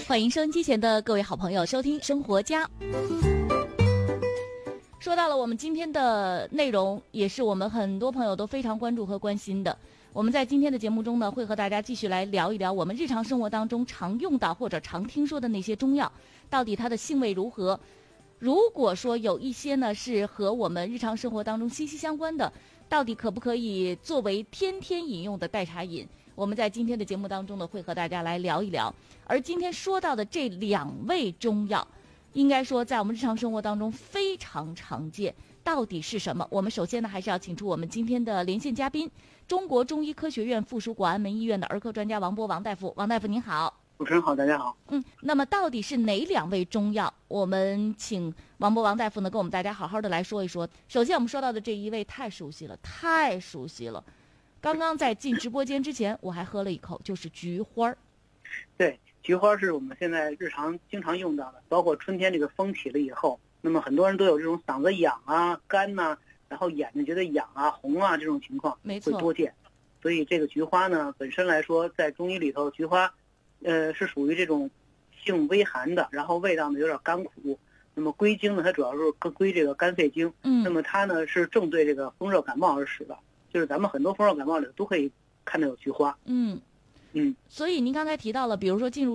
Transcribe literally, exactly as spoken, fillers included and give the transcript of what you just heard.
欢迎收音机前的各位好朋友收听生活家。说到了我们今天的内容，也是我们很多朋友都非常关注和关心的。我们在今天的节目中呢，会和大家继续来聊一聊我们日常生活当中常用到或者常听说的那些中药，到底它的性味如何。如果说有一些呢是和我们日常生活当中息息相关的，到底可不可以作为天天饮用的代茶饮，我们在今天的节目当中呢会和大家来聊一聊。而今天说到的这两味中药，应该说在我们日常生活当中非常常见，到底是什么？我们首先呢还是要请出我们今天的连线嘉宾，中国中医科学院附属广安门医院的儿科专家王波王大夫。王大夫您好。 主持人好，大家好。 嗯，那么到底是哪两味中药？我们请王波王大夫呢跟我们大家好好的来说一说。首先我们说到的这一味太熟悉了，太熟悉了。刚刚在进直播间之前我还喝了一口，就是菊花。 对，菊花是我们现在日常经常用到的，包括春天这个风起了以后，那么很多人都有这种嗓子痒啊、干呐、啊，然后眼睛觉得痒啊、红啊这种情况会多见。所以这个菊花呢，本身来说，在中医里头，菊花，呃，是属于这种性微寒的，然后味道呢有点甘苦。那么归经呢，它主要是归这个肝肺经。嗯。那么它呢是正对这个风热感冒而使的，就是咱们很多风热感冒里都可以看到有菊花。 嗯。 嗯。 所以您刚才提到了，比如说进入